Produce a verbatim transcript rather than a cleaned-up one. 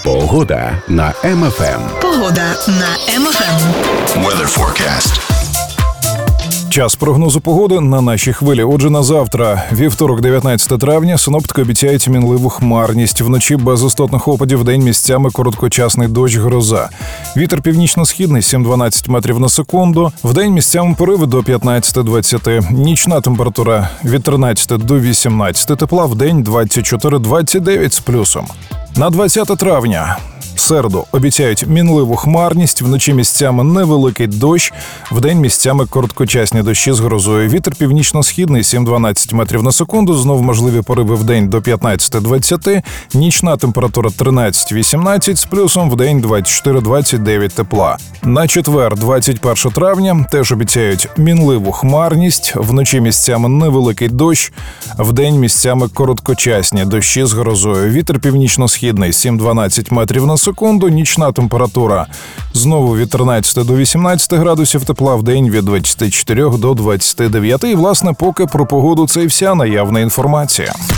Погода на Ем Еф Ем. Погода на Ем Еф Ем. Weather forecast. Час прогнозу погоди на нашій хвилі. Отже, на завтра, вівторок, дев'ятнадцяте травня, синоптики обіцяють мінливу хмарність. Вночі без істотних опадів, вдень місцями короткочасний дощ, гроза. Вітер північно-східний сім-дванадцять метрів на секунду. Вдень місцями пориви до п'ятнадцять-двадцять. Нічна температура від тринадцяти до вісімнадцяти тепла, вдень двадцять чотири - двадцять дев'ять з плюсом. На двадцяте травня. Середу обіцяють мінливу хмарність, вночі місцями невеликий дощ, вдень місцями короткочасні дощі з грозою. Вітер північно-східний сім-дванадцять метрів на секунду, знов можливі пориви вдень до п'ятнадцять-двадцять, нічна температура тринадцять-вісімнадцять з плюсом, вдень двадцять чотири - двадцять дев'ять тепла. На четвер, двадцять перше травня, теж обіцяють мінливу хмарність, вночі місцями невеликий дощ, вдень місцями короткочасні дощі з грозою. Вітер північно-східний сім-дванадцять метрів на секунду, нічна температура знову від тринадцяти до вісімнадцяти градусів тепла, вдень від двадцяти чотирьох до двадцяти дев'яти. І, власне, поки про погоду це і вся наявна інформація.